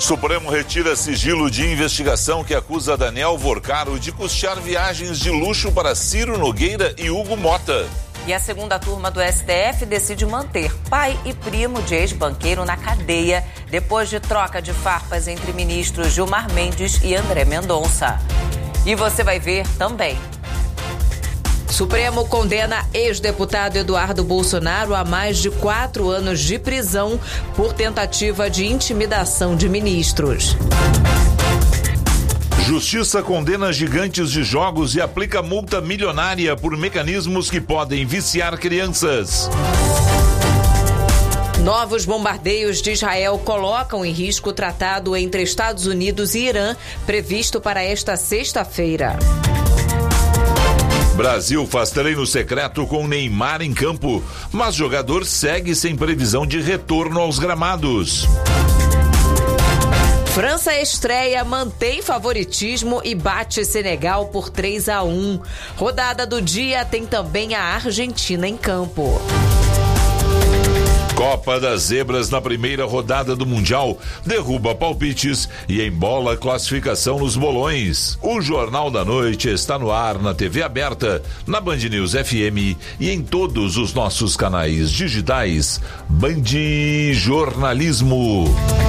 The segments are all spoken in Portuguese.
Supremo retira sigilo de investigação que acusa Daniel Vorcaro de custear viagens de luxo para Ciro Nogueira e Hugo Mota. E a segunda turma do STF decide manter pai e primo de ex-banqueiro na cadeia depois de troca de farpas entre ministros Gilmar Mendes e André Mendonça. E você vai ver também. Supremo condena ex-deputado Eduardo Bolsonaro a mais de 4 anos de prisão por tentativa de intimidação de ministros. Justiça condena gigantes de jogos e aplica multa milionária por mecanismos que podem viciar crianças. Novos bombardeios de Israel colocam em risco o tratado entre Estados Unidos e Irã, previsto para esta sexta-feira. Brasil faz treino secreto com Neymar em campo, mas jogador segue sem previsão de retorno aos gramados. França estreia, mantém favoritismo e bate Senegal por 3-1. Rodada do dia tem também a Argentina em campo. Copa das Zebras na primeira rodada do Mundial derruba palpites e embola classificação nos bolões. O Jornal da Noite está no ar na TV aberta, na Band News FM e em todos os nossos canais digitais. Band Jornalismo.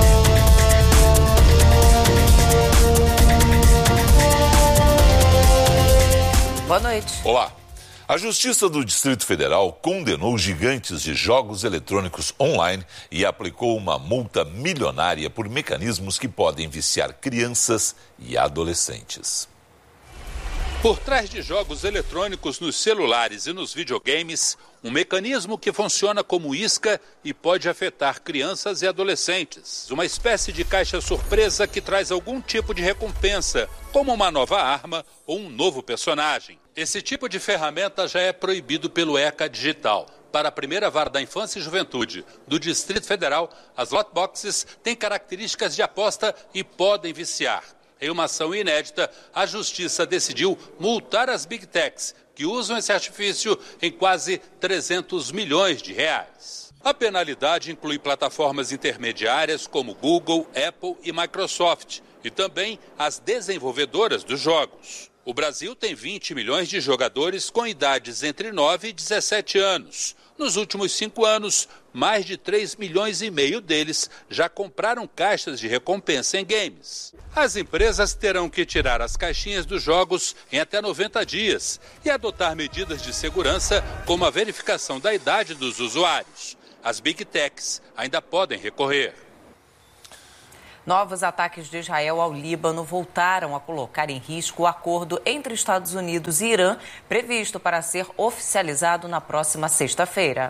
Boa noite. Olá. A Justiça do Distrito Federal condenou gigantes de jogos eletrônicos online e aplicou uma multa milionária por mecanismos que podem viciar crianças e adolescentes. Por trás de jogos eletrônicos nos celulares e nos videogames, um mecanismo que funciona como isca e pode afetar crianças e adolescentes. Uma espécie de caixa surpresa que traz algum tipo de recompensa, como uma nova arma ou um novo personagem. Esse tipo de ferramenta já é proibido pelo ECA Digital. Para a primeira vara da infância e juventude do Distrito Federal, as lockboxes têm características de aposta e podem viciar. Em uma ação inédita, a Justiça decidiu multar as Big Techs, que usam esse artifício, em quase 300 milhões de reais. A penalidade inclui plataformas intermediárias como Google, Apple e Microsoft, e também as desenvolvedoras dos jogos. O Brasil tem 20 milhões de jogadores com idades entre 9 e 17 anos. Nos últimos 5 anos, mais de 3 milhões e meio deles já compraram caixas de recompensa em games. As empresas terão que tirar as caixinhas dos jogos em até 90 dias e adotar medidas de segurança como a verificação da idade dos usuários. As Big Techs ainda podem recorrer. Novos ataques de Israel ao Líbano voltaram a colocar em risco o acordo entre Estados Unidos e Irã, previsto para ser oficializado na próxima sexta-feira.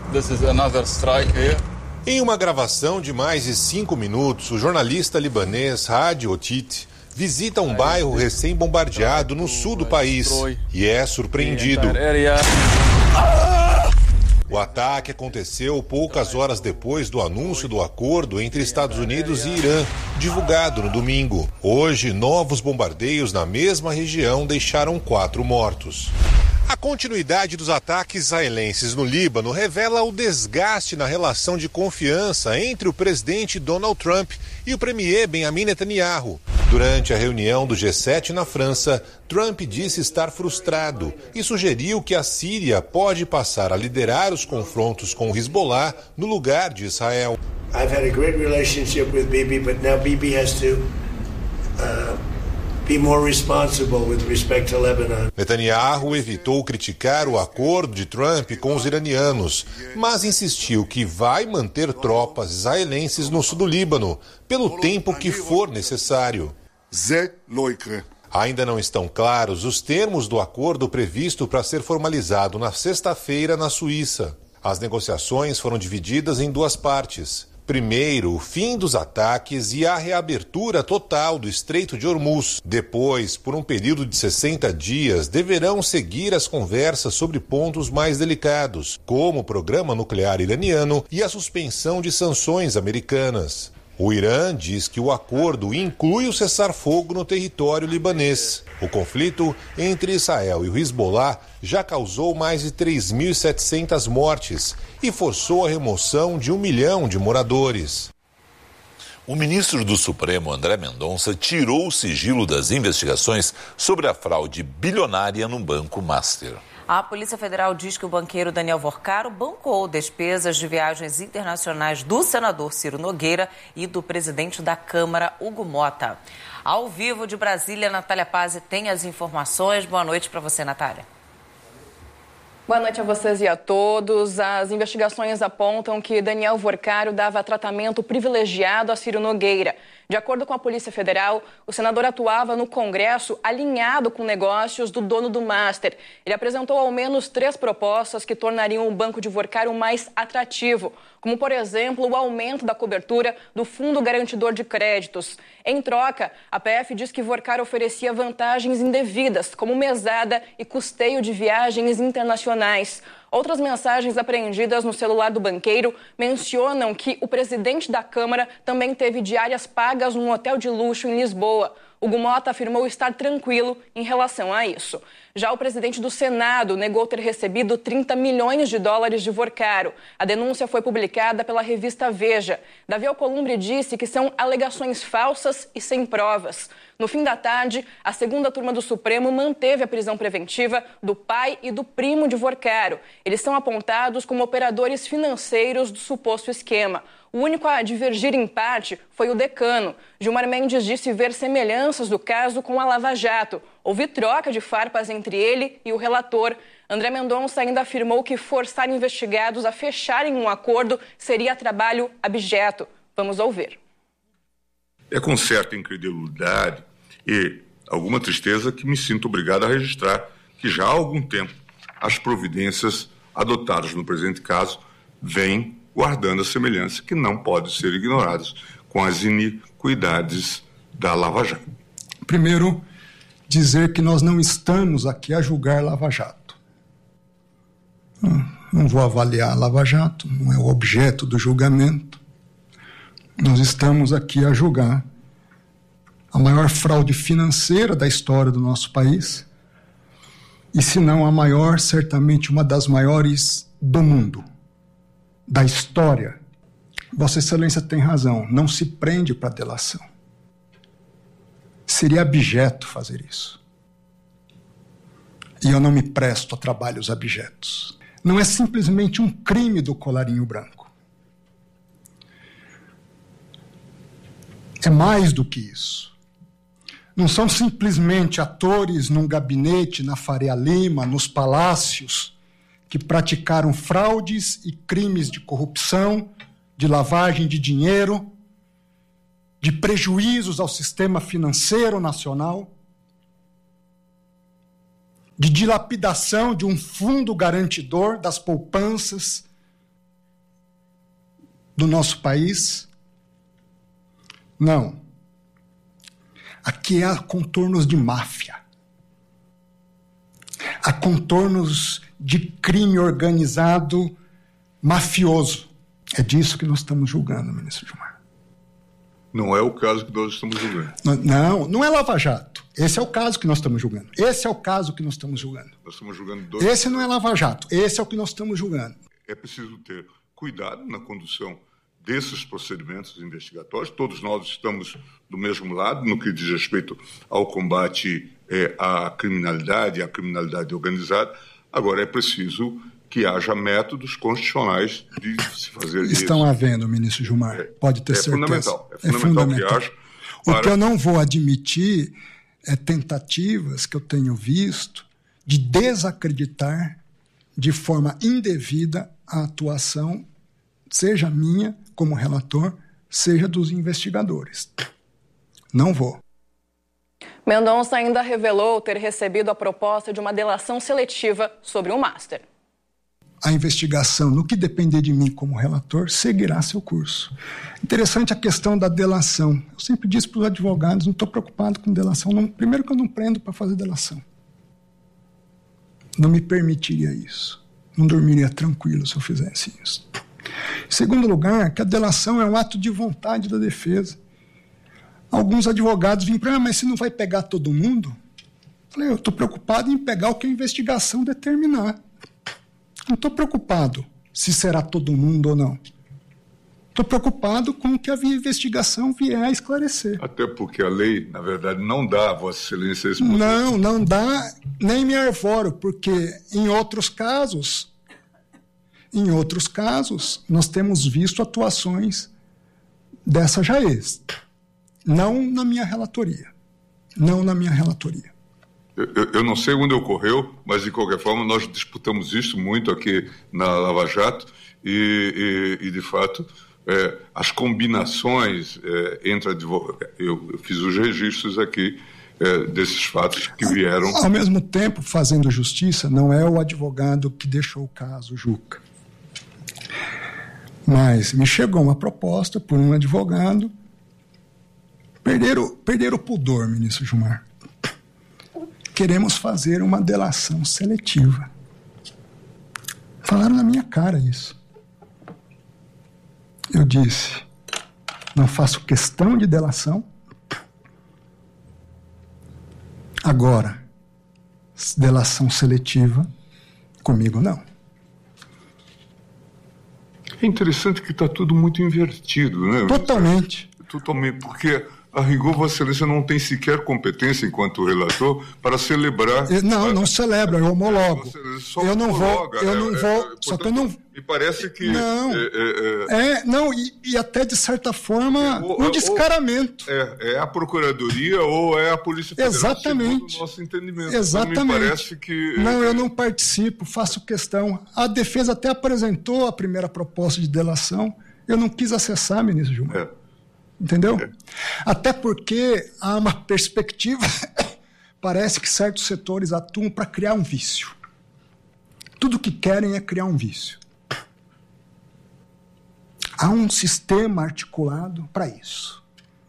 Em uma gravação de mais de 5 minutos, o jornalista libanês Hadi Otit visita um bairro recém-bombardeado no sul do país e é surpreendido. O ataque aconteceu poucas horas depois do anúncio do acordo entre Estados Unidos e Irã, divulgado no domingo. Hoje, novos bombardeios na mesma região deixaram 4 mortos. A continuidade dos ataques israelenses no Líbano revela o desgaste na relação de confiança entre o presidente Donald Trump e o premier Benjamin Netanyahu. Durante a reunião do G7 na França, Trump disse estar frustrado e sugeriu que a Síria pode passar a liderar os confrontos com o Hezbollah no lugar de Israel. I've had a great relationship with Bibi, but now Bibi has to be more responsible with respect to Lebanon. Netanyahu evitou criticar o acordo de Trump com os iranianos, mas insistiu que vai manter tropas israelenses no sul do Líbano, pelo tempo que for necessário. Ainda não estão claros os termos do acordo previsto para ser formalizado na sexta-feira na Suíça. As negociações foram divididas em 2 partes. Primeiro, o fim dos ataques e a reabertura total do Estreito de Hormuz. Depois, por um período de 60 dias, deverão seguir as conversas sobre pontos mais delicados, como o programa nuclear iraniano e a suspensão de sanções americanas. O Irã diz que o acordo inclui o cessar-fogo no território libanês. O conflito entre Israel e o Hezbollah já causou mais de 3.700 mortes e forçou a remoção de 1 milhão de moradores. O ministro do Supremo, André Mendonça, tirou o sigilo das investigações sobre a fraude bilionária no Banco Master. A Polícia Federal diz que o banqueiro Daniel Vorcaro bancou despesas de viagens internacionais do senador Ciro Nogueira e do presidente da Câmara, Hugo Mota. Ao vivo de Brasília, Natália Pazzi tem as informações. Boa noite para você, Natália. Boa noite a vocês e a todos. As investigações apontam que Daniel Vorcaro dava tratamento privilegiado a Ciro Nogueira. De acordo com a Polícia Federal, o senador atuava no Congresso alinhado com negócios do dono do Master. Ele apresentou ao menos 3 propostas que tornariam o banco de Vorcaro mais atrativo, como, por exemplo, o aumento da cobertura do Fundo Garantidor de Créditos. Em troca, a PF diz que Vorcaro oferecia vantagens indevidas, como mesada e custeio de viagens internacionais. Outras mensagens apreendidas no celular do banqueiro mencionam que o presidente da Câmara também teve diárias pagas num hotel de luxo em Lisboa. Hugo Mota afirmou estar tranquilo em relação a isso. Já o presidente do Senado negou ter recebido 30 milhões de dólares de Vorcaro. A denúncia foi publicada pela revista Veja. Davi Alcolumbre disse que são alegações falsas e sem provas. No fim da tarde, a segunda turma do Supremo manteve a prisão preventiva do pai e do primo de Vorcaro. Eles são apontados como operadores financeiros do suposto esquema. O único a divergir em parte foi o decano. Gilmar Mendes disse ver semelhanças do caso com a Lava Jato. Houve troca de farpas entre ele e o relator. André Mendonça ainda afirmou que forçar investigados a fecharem um acordo seria trabalho abjeto. Vamos ouvir. É com certa incredulidade e alguma tristeza que me sinto obrigado a registrar que já há algum tempo as providências adotadas no presente caso vêm guardando a semelhança que não pode ser ignoradas com as iniquidades da Lava Jato. Primeiro, dizer que nós não estamos aqui a julgar Lava Jato. Não vou avaliar a Lava Jato, não é o objeto do julgamento. Nós estamos aqui a julgar a maior fraude financeira da história do nosso país, e se não a maior, certamente uma das maiores do mundo, da história. Vossa Excelência tem razão, não se prende para delação. Seria abjeto fazer isso. E eu não me presto a trabalhos abjetos. Não é simplesmente um crime do colarinho branco. É mais do que isso. Não são simplesmente atores num gabinete na Faria Lima, nos palácios, que praticaram fraudes e crimes de corrupção, de lavagem de dinheiro, de prejuízos ao sistema financeiro nacional, de dilapidação de um fundo garantidor das poupanças do nosso país. Não. Aqui há contornos de máfia. Há contornos de crime organizado mafioso. É disso que nós estamos julgando, ministro Gilmar. Não é o caso que nós estamos julgando. Não é Lava Jato. Esse é o caso que nós estamos julgando. Esse é o caso que nós estamos julgando. Nós estamos julgando dois. Esse não é Lava Jato. Esse é o que nós estamos julgando. É preciso ter cuidado na condução desses procedimentos investigatórios. Todos nós estamos do mesmo lado no que diz respeito ao combate à criminalidade organizada. Agora é preciso que haja métodos constitucionais de se fazer isso. Estão havendo, ministro Gilmar, pode ter certeza. É fundamental que haja. O que eu não vou admitir é tentativas que eu tenho visto de desacreditar de forma indevida a atuação, seja minha como relator, seja dos investigadores. Não vou. Mendonça ainda revelou ter recebido a proposta de uma delação seletiva sobre o Master. A investigação, no que depender de mim como relator, seguirá seu curso. Interessante a questão da delação. Eu sempre disse para os advogados, não estou preocupado com delação. Não, primeiro que eu não prendo para fazer delação. Não me permitiria isso. Não dormiria tranquilo se eu fizesse isso. Em segundo lugar, que a delação é um ato de vontade da defesa. Alguns advogados vêm para mim, mas você não vai pegar todo mundo? Eu falei, eu estou preocupado em pegar o que a investigação determinar. Não estou preocupado se será todo mundo ou não. Estou preocupado com o que a investigação vier a esclarecer. Até porque a lei, na verdade, não dá a Vossa Excelência esse poder. Não dá, nem me arvoro, porque em outros casos, nós temos visto atuações dessa Jaez. Não na minha relatoria. Eu não sei onde ocorreu, mas de qualquer forma nós disputamos isso muito aqui na Lava Jato e de fato, as combinações entre advogados, eu fiz os registros aqui desses fatos que vieram. Ao mesmo tempo, fazendo justiça, não é o advogado que deixou o caso, Juca. Mas me chegou uma proposta por um advogado. Perder o pudor, ministro Gilmar. Queremos fazer uma delação seletiva. Falaram na minha cara isso. Eu disse, não faço questão de delação. Agora, delação seletiva, comigo não. É interessante que está tudo muito invertido, né? Totalmente. Totalmente, porque a rigor Vossa Excelência não tem sequer competência enquanto relator para celebrar... Não celebra, eu homologo. Eu não vou, só que eu não... Me parece que... E até de certa forma, um descaramento. É a Procuradoria ou é a Polícia Federal, exatamente, segundo o nosso entendimento. Exatamente. Então, me parece que... Não, eu não participo, faço questão. A defesa até apresentou a primeira proposta de delação, eu não quis acessar, ministro Gilmar. Entendeu? Até porque há uma perspectiva, parece que certos setores atuam para criar um vício. Tudo que querem é criar um vício. Há um sistema articulado para isso.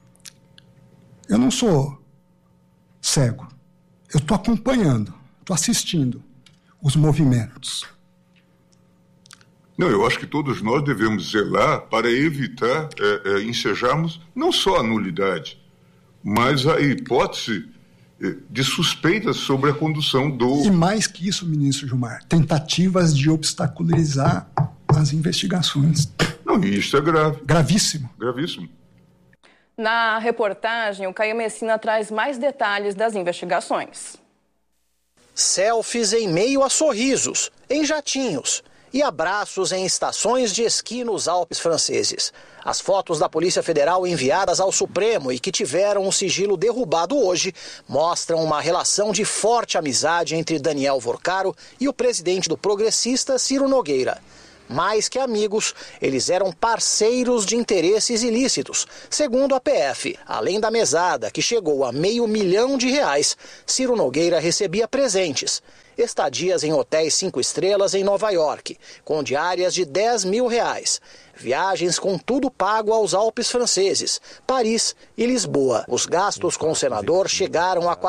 Eu não sou cego. Eu estou acompanhando, estou assistindo os movimentos. Não, eu acho que todos nós devemos zelar para evitar ensejarmos não só a nulidade, mas a hipótese de suspeitas sobre a condução do... E mais que isso, ministro Gilmar, tentativas de obstaculizar as investigações. Não, e isso é grave. Gravíssimo. Gravíssimo. Na reportagem, o Caio Messina traz mais detalhes das investigações. Selfies em meio a sorrisos, em jatinhos e abraços em estações de esqui nos Alpes franceses. As fotos da Polícia Federal enviadas ao Supremo e que tiveram o sigilo derrubado hoje mostram uma relação de forte amizade entre Daniel Vorcaro e o presidente do Progressista, Ciro Nogueira. Mais que amigos, eles eram parceiros de interesses ilícitos, segundo a PF. Além da mesada, que chegou a R$500 mil, Ciro Nogueira recebia presentes. Estadias em hotéis 5 estrelas em Nova York, com diárias de R$10 mil. Viagens com tudo pago aos Alpes franceses, Paris e Lisboa. Os gastos com o senador chegaram a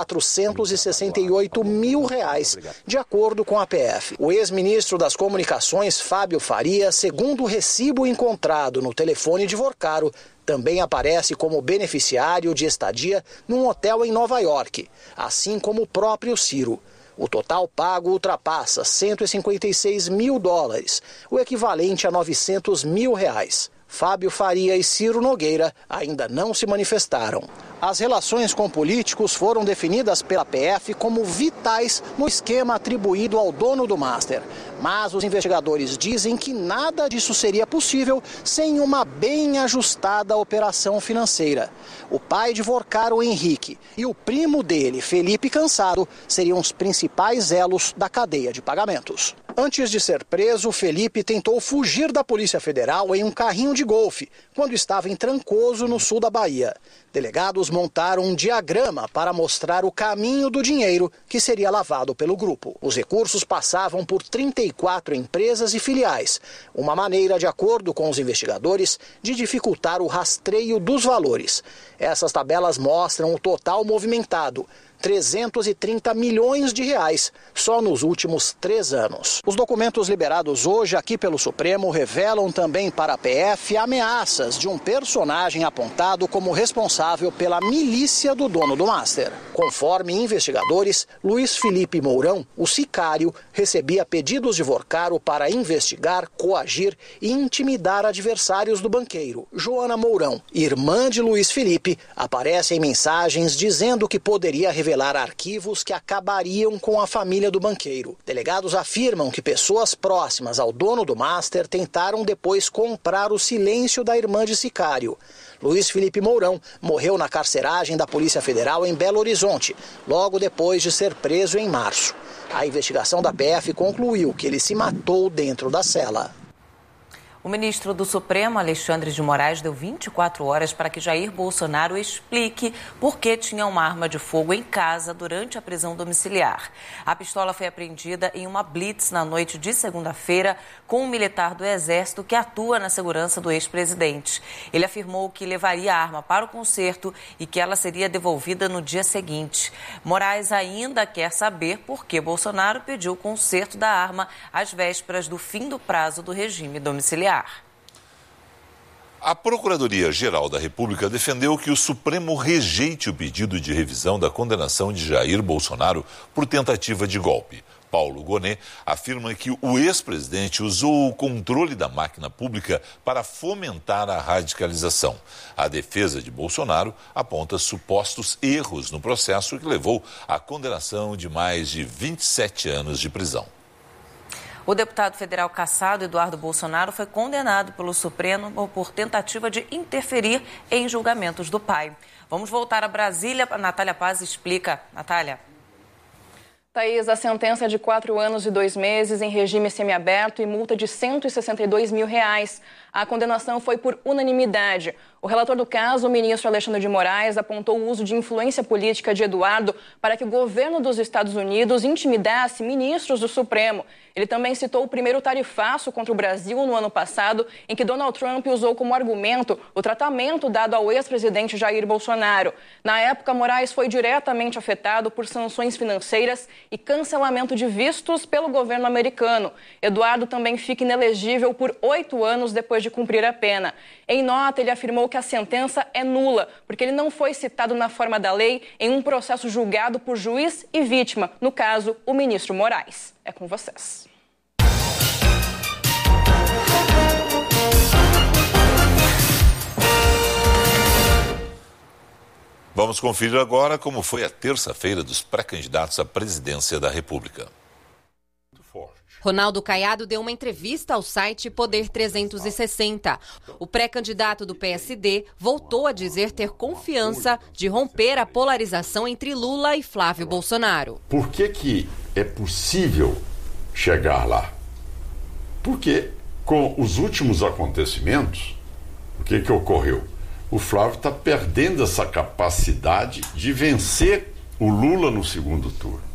R$468 mil, de acordo com a PF. O ex-ministro das Comunicações, Fábio Faria, segundo o recibo encontrado no telefone de Vorcaro, também aparece como beneficiário de estadia num hotel em Nova York, assim como o próprio Ciro. O total pago ultrapassa $156 mil, o equivalente a R$900 mil. Fábio Faria e Ciro Nogueira ainda não se manifestaram. As relações com políticos foram definidas pela PF como vitais no esquema atribuído ao dono do Master. Mas os investigadores dizem que nada disso seria possível sem uma bem ajustada operação financeira. O pai de Vorcaro, Henrique, e o primo dele, Felipe Cansado, seriam os principais elos da cadeia de pagamentos. Antes de ser preso, Felipe tentou fugir da Polícia Federal em um carrinho de golfe, quando estava em Trancoso, no sul da Bahia. Delegados montaram um diagrama para mostrar o caminho do dinheiro que seria lavado pelo grupo. Os recursos passavam por 34 empresas e filiais, uma maneira, de acordo com os investigadores, de dificultar o rastreio dos valores. Essas tabelas mostram o total movimentado, 330 milhões de reais só nos últimos 3 anos. Os documentos liberados hoje aqui pelo Supremo revelam também para a PF ameaças de um personagem apontado como responsável pela milícia do dono do Master. Conforme investigadores, Luiz Felipe Mourão, o sicário, recebia pedidos de Vorcaro para investigar, coagir e intimidar adversários do banqueiro. Joana Mourão, irmã de Luiz Felipe, aparece em mensagens dizendo que poderia revelar arquivos que acabariam com a família do banqueiro. Delegados afirmam que pessoas próximas ao dono do Master tentaram depois comprar o silêncio da irmã de sicário. Luiz Felipe Mourão morreu na carceragem da Polícia Federal em Belo Horizonte, logo depois de ser preso em março. A investigação da PF concluiu que ele se matou dentro da cela. O ministro do Supremo, Alexandre de Moraes, deu 24 horas para que Jair Bolsonaro explique por que tinha uma arma de fogo em casa durante a prisão domiciliar. A pistola foi apreendida em uma blitz na noite de segunda-feira com um militar do Exército que atua na segurança do ex-presidente. Ele afirmou que levaria a arma para o concerto e que ela seria devolvida no dia seguinte. Moraes ainda quer saber por que Bolsonaro pediu o concerto da arma às vésperas do fim do prazo do regime domiciliar. A Procuradoria-Geral da República defendeu que o Supremo rejeite o pedido de revisão da condenação de Jair Bolsonaro por tentativa de golpe. Paulo Gonet afirma que o ex-presidente usou o controle da máquina pública para fomentar a radicalização. A defesa de Bolsonaro aponta supostos erros no processo que levou à condenação de mais de 27 anos de prisão. O deputado federal cassado Eduardo Bolsonaro foi condenado pelo Supremo por tentativa de interferir em julgamentos do pai. Vamos voltar a Brasília. A Natália Paz explica. Natália. Thaís, a sentença é de 4 anos e 2 meses em regime semiaberto e multa de R$162 mil. A condenação foi por unanimidade. O relator do caso, o ministro Alexandre de Moraes, apontou o uso de influência política de Eduardo para que o governo dos Estados Unidos intimidasse ministros do Supremo. Ele também citou o primeiro tarifaço contra o Brasil no ano passado, em que Donald Trump usou como argumento o tratamento dado ao ex-presidente Jair Bolsonaro. Na época, Moraes foi diretamente afetado por sanções financeiras e cancelamento de vistos pelo governo americano. Eduardo também fica inelegível por 8 anos depois de cumprir a pena. Em nota, ele afirmou que a sentença é nula, porque ele não foi citado na forma da lei em um processo julgado por juiz e vítima, no caso, o ministro Moraes. É com vocês. Vamos conferir agora como foi a terça-feira dos pré-candidatos à presidência da República. Ronaldo Caiado deu uma entrevista ao site Poder 360. O pré-candidato do PSD voltou a dizer ter confiança de romper a polarização entre Lula e Flávio Bolsonaro. Por que é possível chegar lá? Porque com os últimos acontecimentos, o que ocorreu? O Flávio está perdendo essa capacidade de vencer o Lula no segundo turno.